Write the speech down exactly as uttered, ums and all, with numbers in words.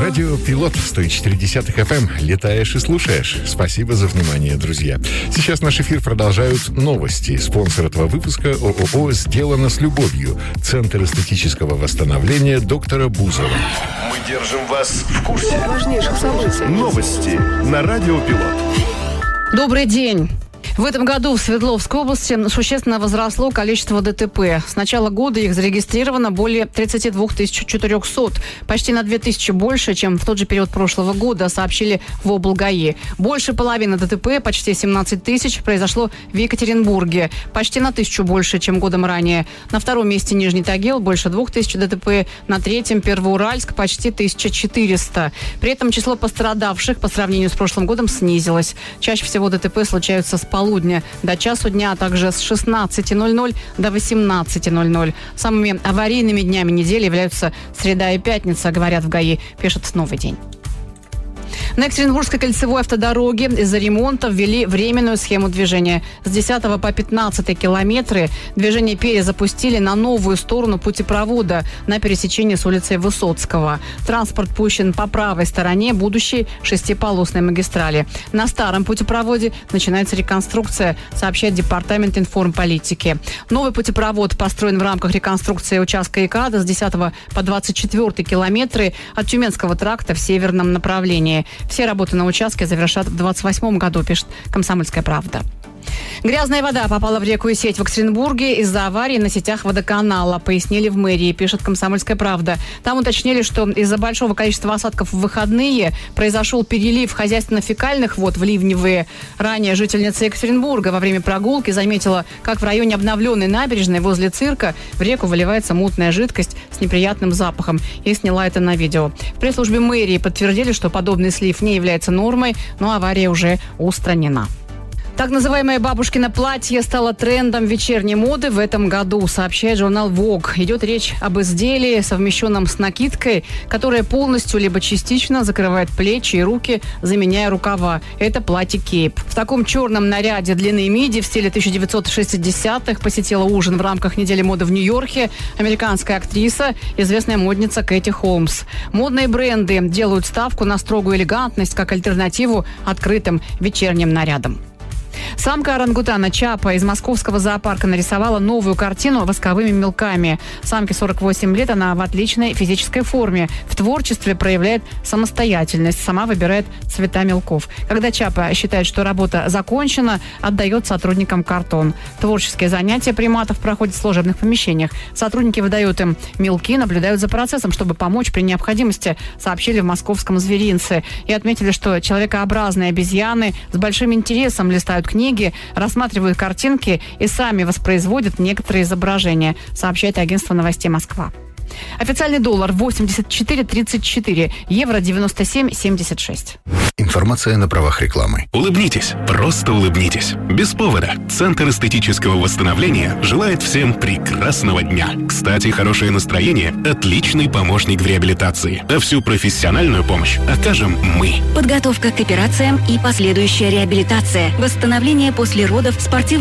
Радио Пилот сто четыре эф эм. Летаешь и слушаешь. Спасибо за внимание, друзья. Сейчас наш эфир продолжают новости. Спонсор этого выпуска ООО «Сделано с любовью». Центр эстетического восстановления доктора Бузова. Мы держим вас в курсе важнейших событий. Новости на Радио Пилот. Добрый день. В этом году в Свердловской области существенно возросло количество ДТП. С начала года их зарегистрировано более тридцать два тысячи четыреста. Почти на две тысячи больше, чем в тот же период прошлого года, сообщили в облгаи. Больше половины ДТП, почти семнадцать тысяч, произошло в Екатеринбурге. Почти на тысячу больше, чем годом ранее. На втором месте Нижний Тагил, больше двух тысяч ДТП. На третьем Первоуральск, почти тысяча четыреста. При этом число пострадавших по сравнению с прошлым годом снизилось. Чаще всего ДТП случаются с полудня до часу дня, а также с шестнадцати ноль-ноль до восемнадцати ноль-ноль. Самыми аварийными днями недели являются среда и пятница, говорят в ГАИ, пишет «Новый день». На Екатеринбургской кольцевой автодороге из-за ремонта ввели временную схему движения. С десятого по пятнадцатый километры движение перезапустили на новую сторону путепровода на пересечении с улицей Высоцкого. Транспорт пущен по правой стороне будущей шестиполосной магистрали. На старом путепроводе начинается реконструкция, сообщает Департамент информполитики. Новый путепровод построен в рамках реконструкции участка ИКАДа с десятого по двадцать четвёртый километры от Тюменского тракта в северном направлении. Все работы на участке завершат в двадцать восьмом году, пишет «Комсомольская правда». Грязная вода попала в реку и сеть в Екатеринбурге из-за аварии на сетях водоканала, пояснили в мэрии, пишет «Комсомольская правда». Там уточнили, что из-за большого количества осадков в выходные произошел перелив хозяйственно-фекальных вод в ливневые. Ранее жительница Екатеринбурга во время прогулки заметила, как в районе обновленной набережной возле цирка в реку выливается мутная жидкость с неприятным запахом, и сняла это на видео. В пресс-службе мэрии подтвердили, что подобный слив не является нормой, но авария уже устранена. Так называемое бабушкино платье стало трендом вечерней моды в этом году, сообщает журнал Vogue. Идет речь об изделии, совмещенном с накидкой, которая полностью либо частично закрывает плечи и руки, заменяя рукава. Это платье-кейп. В таком черном наряде длины миди в стиле тысяча девятьсот шестидесятых посетила ужин в рамках недели моды в Нью-Йорке американская актриса, известная модница Кэти Холмс. Модные бренды делают ставку на строгую элегантность как альтернативу открытым вечерним нарядам. Самка орангутана Чапа из московского зоопарка нарисовала новую картину восковыми мелками. Самке сорок восемь лет, она в отличной физической форме. В творчестве проявляет самостоятельность, сама выбирает цвета мелков. Когда Чапа считает, что работа закончена, отдает сотрудникам картон. Творческие занятия приматов проходят в служебных помещениях. Сотрудники выдают им мелки, наблюдают за процессом, чтобы помочь при необходимости, сообщили в московском зверинце. И отметили, что человекообразные обезьяны с большим интересом листают книги, рассматривают картинки и сами воспроизводят некоторые изображения, сообщает агентство новостей «Москва». Официальный доллар восемьдесят четыре тридцать четыре, евро девяносто семь семьдесят шесть. Информация на правах рекламы. Улыбнитесь, просто улыбнитесь. Без повода. Центр эстетического восстановления желает всем прекрасного дня. Кстати, хорошее настроение – отличный помощник в реабилитации. А всю профессиональную помощь окажем мы. Подготовка к операциям и последующая реабилитация. Восстановление после родов, спортивные